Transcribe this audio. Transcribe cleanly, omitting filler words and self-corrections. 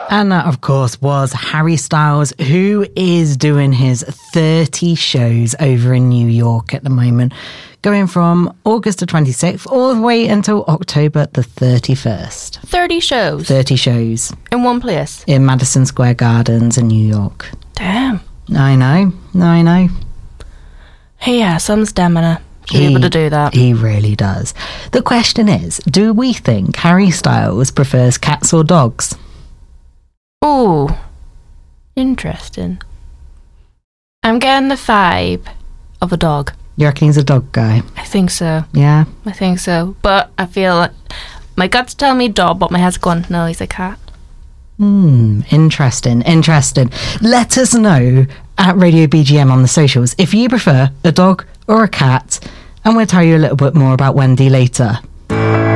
And that, of course, was Harry Styles, who is doing his 30 shows over in New York at the moment, going from August the 26th all the way until October the 31st. 30 shows? 30 shows. In one place? In Madison Square Gardens in New York. Damn. I know. He has some stamina to be able to do that. He really does. The question is, do we think Harry Styles prefers cats or dogs? Ooh, interesting. I'm getting the vibe of a dog. You reckon he's a dog guy? I think so. Yeah? I think so. But I feel like my guts tell me dog, but my head's gone, no, he's a cat. Interesting. Let us know at Radio BGM on the socials if you prefer a dog or a cat, and we'll tell you a little bit more about Wendy later.